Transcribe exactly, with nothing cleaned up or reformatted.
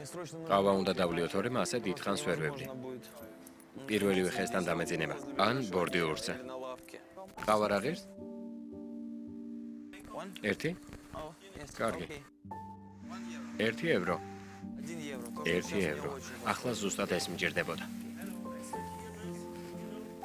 ყავა უნდა დავლიოთ ორემ, ასე დიდხანს ვერ ვებდი. პირველივე ხესთან დამეძინება. ან ბორდიურზე. ყავა რა ღირს? ერთი? კარგი. ერთი ევრო. ერთი ევრო. ახლა ზუსტად ეს მჭირდებოდა.